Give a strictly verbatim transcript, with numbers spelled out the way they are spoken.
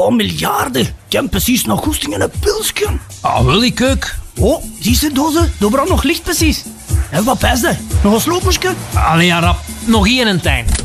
Oh, miljarden. Ik heb precies nog goesting in een pilsje. Ah, wil ik ook. Oh, zie je dozen? Daar brandt nog licht precies. En wat is dat? Nog een sloopensje? Allee, ja, rap. Nog één en tijn.